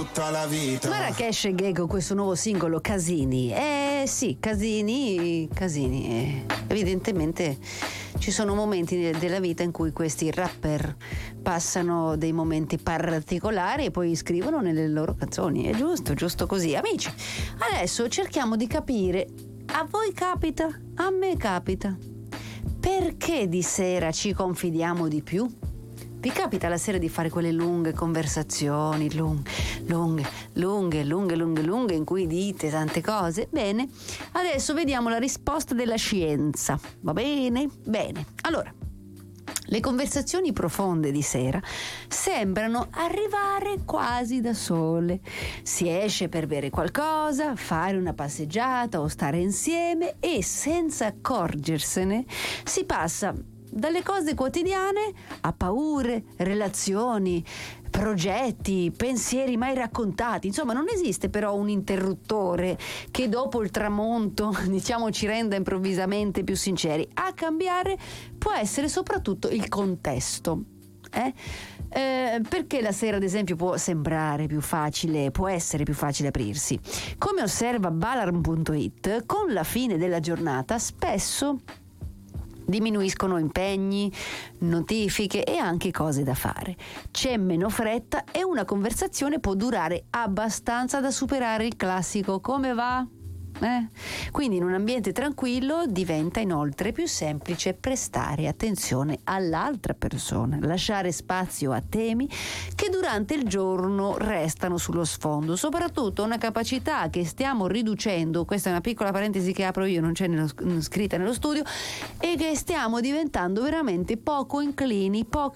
tutta la vita. Marrakesh e Gay con questo nuovo singolo Casini. Sì, Casini. Evidentemente ci sono momenti della vita in cui questi rapper passano dei momenti particolari e poi scrivono nelle loro canzoni. È giusto così. Amici, adesso cerchiamo di capire, a voi capita? A me capita. Perché di sera ci confidiamo di più? Vi capita la sera di fare quelle lunghe conversazioni, lunghe, in cui dite tante cose? Bene, adesso vediamo la risposta della scienza. Va bene? Bene. Allora, le conversazioni profonde di sera sembrano arrivare quasi da sole. Si esce per bere qualcosa, fare una passeggiata o stare insieme e senza accorgersene si passa dalle cose quotidiane a paure, relazioni, progetti, pensieri mai raccontati. Insomma, non esiste però un interruttore che dopo il tramonto, diciamo, ci renda improvvisamente più sinceri. A cambiare può essere soprattutto il contesto. Perché la sera, ad esempio, può essere più facile aprirsi. Come osserva Balarm.it, con la fine della giornata spesso diminuiscono impegni, notifiche e anche cose da fare. C'è meno fretta e una conversazione può durare abbastanza da superare il classico "come va?". Quindi in un ambiente tranquillo diventa inoltre più semplice prestare attenzione all'altra persona, lasciare spazio a temi che durante il giorno restano sullo sfondo, soprattutto una capacità che stiamo riducendo. Questa è una piccola parentesi che apro io, non c'è scritta nello studio, e che stiamo diventando veramente poco